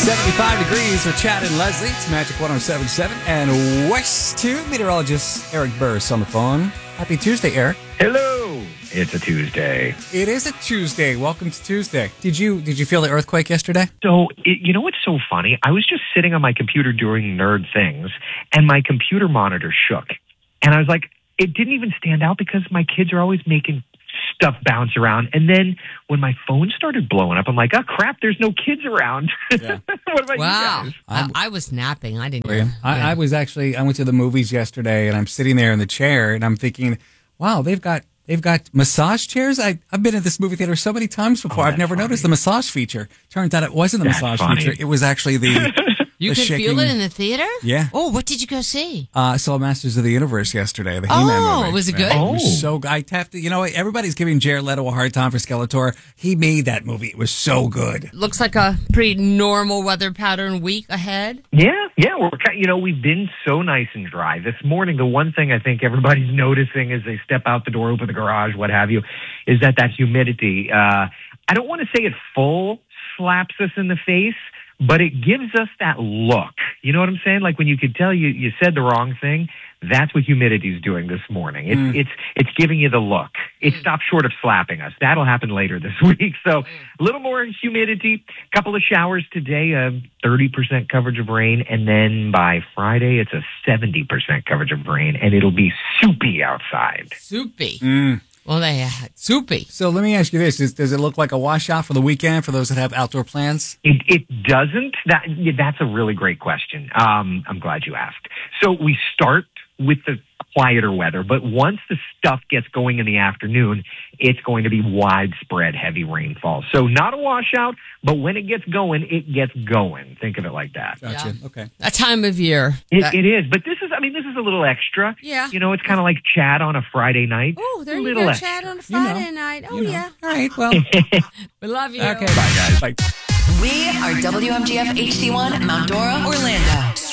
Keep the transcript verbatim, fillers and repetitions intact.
seventy-five degrees with Chad and Leslie. It's Magic one oh seven point seven. And West two meteorologist Eric Burris on the phone. Happy Tuesday, Eric. Hello. It's a Tuesday. It is a Tuesday. Welcome to Tuesday. Did you did you feel the earthquake yesterday? So, it, you know what's so funny? I was just sitting on my computer doing nerd things, and my computer monitor shook. And I was like, it didn't even stand out because my kids are always making stuff bounce around. And then when my phone started blowing up, I'm like, oh, crap, there's no kids around. Yeah. What about wow. you guys? I, I was napping. I didn't. Yeah. I, I was actually, I went to the movies yesterday, and I'm sitting there in the chair, and I'm thinking, wow, they've got they've got massage chairs. I, I've been at this movie theater so many times before. Oh, I've never funny. noticed the massage feature. Turns out it wasn't the That's massage funny. feature. It was actually the You the could shaking. feel it in the theater? Yeah. Oh, what did you go see? Uh, I saw Masters of the Universe yesterday, the He-Man Oh, movie. was it good? It was Oh. so good. I have to, you know, everybody's giving Jared Leto a hard time for Skeletor. He made that movie. It was so good. Looks like a pretty normal weather pattern week ahead. Yeah, yeah. We're ki- you know we've been so nice and dry this morning. The one thing I think everybody's noticing as they step out the door, open the garage, what have you, is that that humidity. Uh, I don't want to say it full slaps us in the face, but it gives us that look. You know what I'm saying? Like when you could tell you you said the wrong thing. That's what humidity is doing this morning. It's Mm. it's it's giving you the look. It stopped short of slapping us. That'll happen later this week. So a little more humidity, couple of showers today, uh, thirty percent coverage of rain, and then by Friday it's a seventy percent coverage of rain, and it'll be soupy outside. Soupy. Mm. Well, they had soupy. So let me ask you this. Is, does it look like a washout for the weekend for those that have outdoor plans? It, it doesn't. That yeah, that's a really great question. Um, I'm glad you asked. So we start with the quieter weather, but once the stuff gets going in the afternoon, it's going to be widespread heavy rainfall. So not a washout, but when it gets going, it gets going. Think of it like that. Gotcha. Yeah. Okay. That time of year. It, That- it is, but this is, I mean, this is a little extra. Yeah. You know, it's kind of like Chad on a Friday night. Oh, there a you little go, extra. Chad, on a You know. Friday night. Oh, You know. yeah. All right. Well, We love you. okay. Bye, guys. Bye. We are W M G F H D one, Mount Dora, Orlando.